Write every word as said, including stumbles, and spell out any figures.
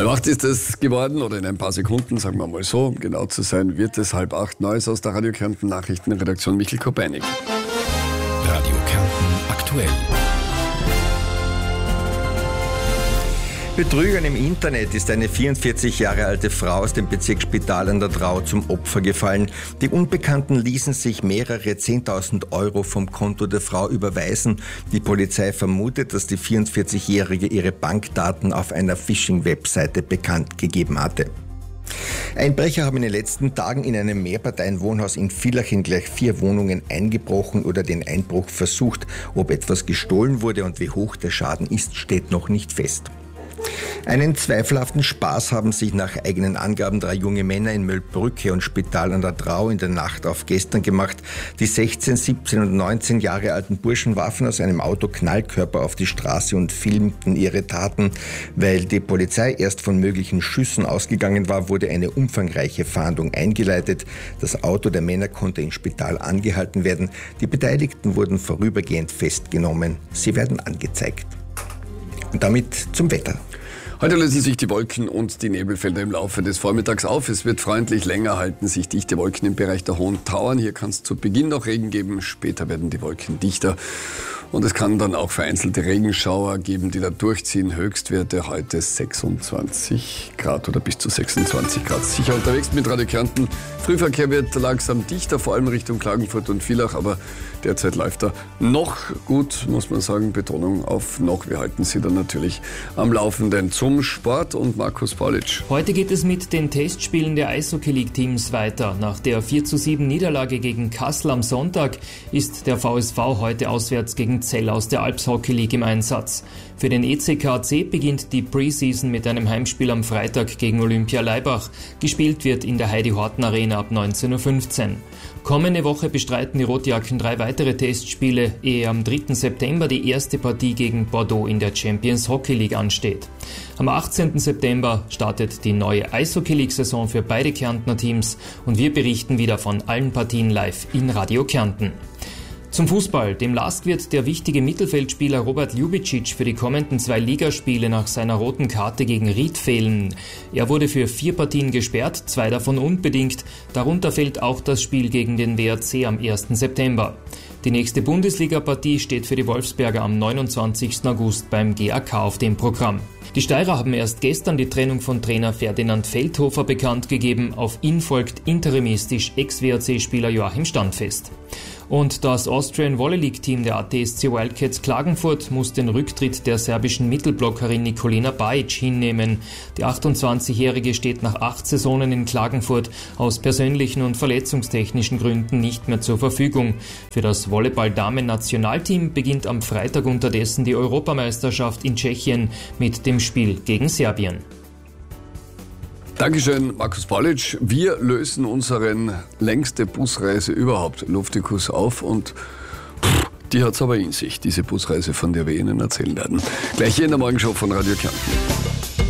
Halb acht ist es geworden, oder in ein paar Sekunden, sagen wir mal so, um genau zu sein, wird es halb acht. Neues aus der Radio Kärnten Nachrichtenredaktion, Michael Kopeinig. Radio Kärnten aktuell. Betrügern im Internet ist eine vierundvierzig Jahre alte Frau aus dem Bezirk Spital an der Drau zum Opfer gefallen. Die Unbekannten ließen sich mehrere zehntausend Euro vom Konto der Frau überweisen. Die Polizei vermutet, dass die vierundvierzigjährige ihre Bankdaten auf einer Phishing-Webseite bekannt gegeben hatte. Einbrecher haben in den letzten Tagen in einem Mehrparteienwohnhaus in Villach in gleich vier Wohnungen eingebrochen oder den Einbruch versucht. Ob etwas gestohlen wurde und wie hoch der Schaden ist, steht noch nicht fest. Einen zweifelhaften Spaß haben sich nach eigenen Angaben drei junge Männer in Möllbrücke und Spital an der Drau in der Nacht auf gestern gemacht. Die sechzehn, siebzehn und neunzehn Jahre alten Burschen warfen aus einem Auto Knallkörper auf die Straße und filmten ihre Taten. Weil die Polizei erst von möglichen Schüssen ausgegangen war, wurde eine umfangreiche Fahndung eingeleitet. Das Auto der Männer konnte im Spital angehalten werden. Die Beteiligten wurden vorübergehend festgenommen. Sie werden angezeigt. Und damit zum Wetter. Heute lösen sich die Wolken und die Nebelfelder im Laufe des Vormittags auf. Es wird freundlich, länger halten sich dichte Wolken im Bereich der Hohen Tauern. Hier kann es zu Beginn noch Regen geben, später werden die Wolken dichter. Und es kann dann auch vereinzelte Regenschauer geben, die da durchziehen. Höchstwerte heute sechsundzwanzig Grad oder bis zu sechsundzwanzig Grad. Sicher unterwegs mit Radio Kärnten. Frühverkehr wird langsam dichter, vor allem Richtung Klagenfurt und Villach. Aber derzeit läuft er noch gut, muss man sagen. Betonung auf noch. Wir halten Sie dann natürlich am Laufenden. Zum Sport und Markus Paulic. Heute geht es mit den Testspielen der Eishockey-League-Teams weiter. Nach der vier zu sieben Niederlage gegen Kassel am Sonntag ist der V S V heute auswärts gegen Zell aus der Alps Hockey League im Einsatz. Für den E C K C beginnt die Preseason mit einem Heimspiel am Freitag gegen Olympia Laibach. Gespielt wird in der Heidi-Horten Arena ab neunzehn Uhr fünfzehn. Kommende Woche bestreiten die Rotjacken drei weitere Testspiele, ehe am dritten September die erste Partie gegen Bordeaux in der Champions Hockey League ansteht. Am achtzehnten September startet die neue Eishockey League-Saison für beide Kärntner Teams und wir berichten wieder von allen Partien live in Radio Kärnten. Zum Fußball. Dem LASK wird der wichtige Mittelfeldspieler Robert Ljubicic für die kommenden zwei Ligaspiele nach seiner roten Karte gegen Ried fehlen. Er wurde für vier Partien gesperrt, zwei davon unbedingt. Darunter fällt auch das Spiel gegen den W R C am ersten September. Die nächste Bundesliga-Partie steht für die Wolfsberger am neunundzwanzigsten August beim G A K auf dem Programm. Die Steirer haben erst gestern die Trennung von Trainer Ferdinand Feldhofer bekannt gegeben. Auf ihn folgt interimistisch Ex-W R C-Spieler Joachim Standfest. Und das Austrian Volley League Team der A T S C Wildcats Klagenfurt muss den Rücktritt der serbischen Mittelblockerin Nikolina Bajic hinnehmen. Die achtundzwanzigjährige steht nach acht Saisonen in Klagenfurt aus persönlichen und verletzungstechnischen Gründen nicht mehr zur Verfügung. Für das Volleyball-Damen-Nationalteam beginnt am Freitag unterdessen die Europameisterschaft in Tschechien mit dem Spiel gegen Serbien. Dankeschön, Markus Paulic. Wir lösen unseren längste Busreise überhaupt, Luftikus, auf und pff, die hat's aber in sich, diese Busreise, von der wir Ihnen erzählen werden. Gleich hier in der Morgenshow von Radio Kärnten.